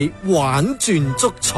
玩轉足彩。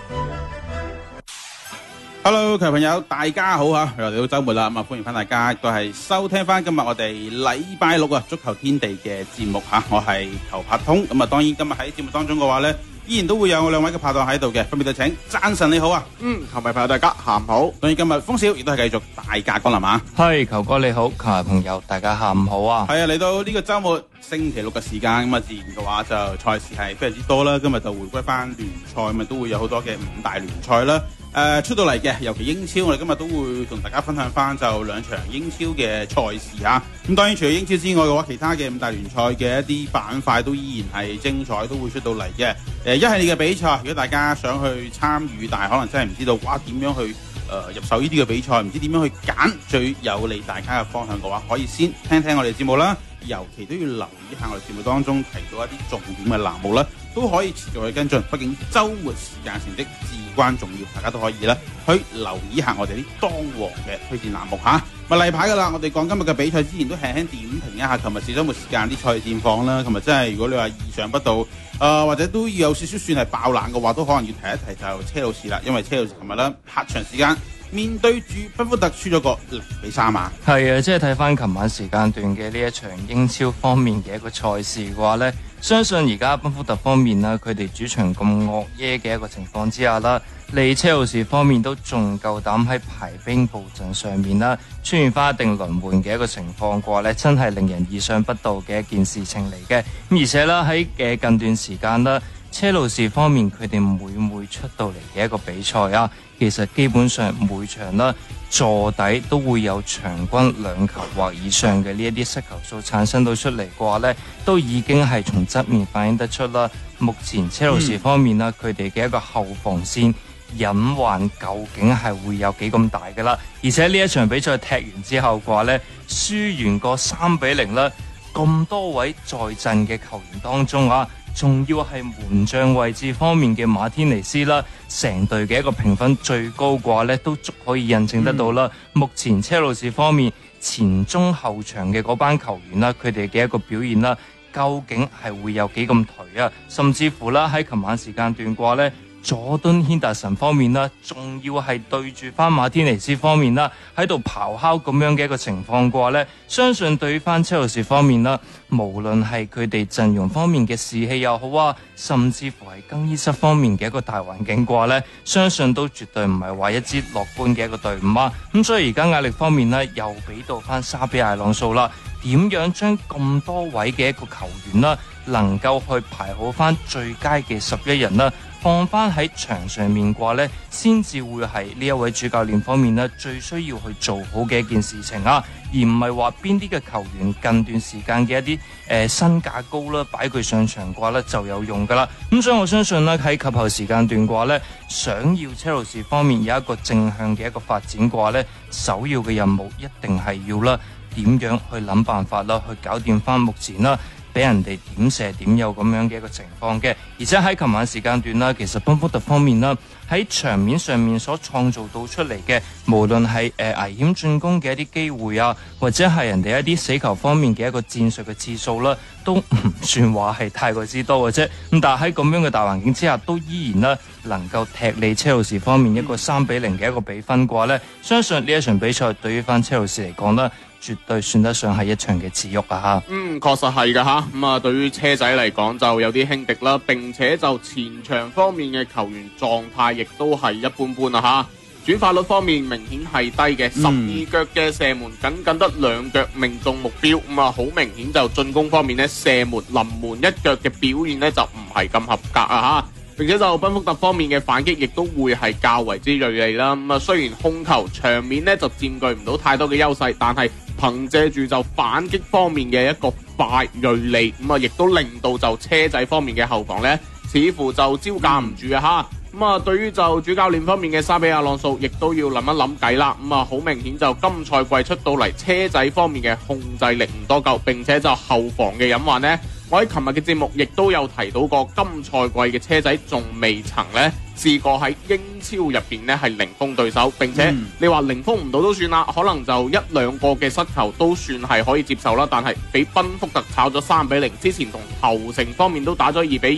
Hello， 各位朋友，大家好啊！又嚟到週末啦，咁啊歡迎翻大家，都係收聽翻今日我哋禮拜六啊足球天地嘅節目嚇，我係球拍通。咁啊當然今日喺節目當中嘅話咧，依然都會有我兩位嘅拍檔喺度嘅，分別就請贊神你好啊， 球迷朋友大家下午好。 當然今日風少亦都係繼續大駕光臨啊， 係球哥你好，球迷朋友大家下午好啊。 係啊，嚟到呢個週末星期六嘅時間，咁啊自然嘅話就賽事係非常之多啦。今日就回歸翻聯賽，咁啊都會有好多嘅五大聯賽啦。出到嚟嘅，尤其英超，我哋今日都會同大家分享翻就兩場英超嘅賽事啊。咁當然除咗英超之外嘅話，其他嘅五大聯賽嘅一啲板塊都依然係精彩，都會出到嚟嘅。一系列嘅比賽，如果大家想去參與，但係可能真係唔知道哇點樣去入手呢啲嘅比賽，唔知點樣去揀最有利大家嘅方向嘅話，可以先聽聽我哋節目啦。尤其都要留意下我哋節目當中提到一啲重點嘅欄目啦，都可以持續去跟進。畢竟週末時間成績至關重要，大家都可以啦去留意下我哋啲當旺嘅推薦欄目嚇。例牌㗎啦，我哋講今日嘅比賽之前都輕輕點評一下琴日至週末時間啲賽戰況啦。琴日真係如果你話意想不到，或者都要有少少算係爆冷嘅話，都可能要提一提就車路士啦。因為車路士琴日咧客場時間面對住賓福特輸咗個0-3啊！ 係啊，即係睇翻琴晚時間段嘅呢一場英超方面嘅一個賽事嘅話呢，相信而家賓福特方面啦，佢哋主場咁惡耶嘅一個情況之下啦，你車路士方面都仲夠膽喺排兵布陣上面啦，出現翻一定輪換嘅一個情況嘅話呢，真係令人意想不到嘅一件事情嚟嘅。咁而且啦喺近段時間啦，車路士方面佢哋每出到嚟嘅一個比賽啊，其實基本上每場啦坐底都會有場均2球或以上嘅呢一啲失球數產生到出嚟嘅話呢，都已經係從側面反映得出啦。目前車路士方面啦，佢哋嘅一個後防線隱患究竟係會有幾咁大㗎啦？而且呢一場比賽踢完之後嘅話呢，輸完個3-0啦，咁多位在陣嘅球員當中啊，仲要係門將位置方面嘅馬天尼斯啦，成隊嘅一個評分最高嘅話呢，都足可以印證得到啦。目前車路士方面前中後場嘅嗰班球員啦，佢哋嘅一個表現啦，究竟係會有幾咁頹啊？甚至乎啦喺琴晚時間段嘅話呢，佐敦軒達臣方面啦，仲要係對住翻馬天尼斯方面啦，喺度咆哮咁樣嘅一個情況嘅話呢，相信對於翻車路士方面啦，無論係佢哋陣容方面嘅士氣又好啊，甚至乎係更衣室方面嘅一個大環境嘅話呢，相信都絕對唔係話一支樂觀嘅一個隊伍啊。咁所以而家壓力方面呢，又俾到翻沙比艾朗素啦，點樣將咁多位嘅一個球員啦，能夠去排好翻最佳嘅11人啦，放翻喺場上面嘅話呢，先至會係呢一位主教練方面呢最需要去做好嘅一件事情啊，而唔係話邊啲嘅球員近段時間嘅一啲身價高啦，擺佢上場嘅話呢就有用噶啦。咁所以我相信呢，喺及後時間段嘅話呢，想要車路士方面有一個正向嘅一個發展嘅話呢，首要嘅任務一定係要啦，點樣去諗辦法啦，去搞掂翻目前啦俾人哋點射點有咁樣嘅一個情況嘅。而且喺琴晚時間段啦，其實賓福特方面啦喺場面上面所創造到出嚟嘅，無論係危險進攻嘅一啲機會啊，或者係人哋一啲死球方面嘅一個戰術嘅次數啦，都唔算話係太過之多嘅啫。咁但係喺咁樣嘅大環境之下，都依然啦能夠踢利車路士方面一個3-0嘅一個比分嘅話呢，相信呢一場比賽對於翻車路士嚟講啦，絕對算得上係一場嘅恥辱啊！嚇， 確實係㗎嚇。咁啊，對於車仔嚟講就有啲輕敵啦，並且就前場方面嘅球員狀態亦都係一般般啊嚇。轉化率方面明顯係低嘅，12腳嘅射門僅得2腳命中目標，咁啊好明顯就進攻方面呢，射門臨門一腳嘅表現呢就唔係咁合格啊嚇。並且就賓福特方面嘅反擊亦都會係較為之銳利啦。咁啊雖然控球場面呢就佔據唔到太多嘅優勢，但係憑借住就反擊方面嘅一個快銳利，咁啊亦都令到就車仔方面嘅後防呢似乎就招架唔住啊嚇。咁啊，對於就主教練方面嘅沙比亞朗素，亦都要諗一諗計啦。咁啊，好明顯就今賽季出到嚟車仔方面嘅控制力唔多夠，並且就後防嘅隱患呢，我喺琴日嘅節目亦都有提到過，今賽季嘅車仔仲未曾呢試過喺英超入邊呢係零封對手，並且你話零封唔到都算啦，可能就1-2個嘅失球都算係可以接受啦。但係俾賓福特炒咗3-0，之前同侯城方面都打咗2-2。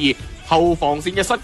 後防線嘅失